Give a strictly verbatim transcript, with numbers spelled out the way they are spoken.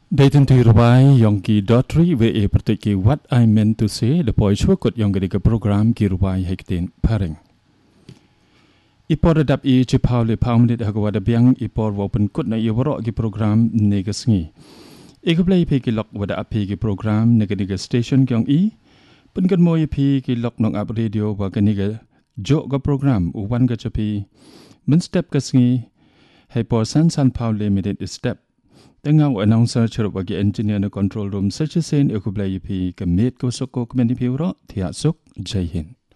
Dayton to Rubai Yonki Dotry ve a particular what I meant to say the boy shwakut Yongadika program Kirubai Hektin Paring. Ipor adap e Chipauli Pounded Hagawada Biang Ipor Wopen Kutna Yorogi program Negasngi. Ekuplay Piki Lock with the Apigi program Negadiga Station Gyong E. Pungan Moy Piki Lock Nong Up Radio Waganiga Joga program Uwan Gachapi. Mun step Gasngi. Hypor San San Paul Limited Step. Tengah announcer ceruk bagi engineer na control room search sen ekublai pi kemit ko soko kemeni piuro tiasuk jai hind.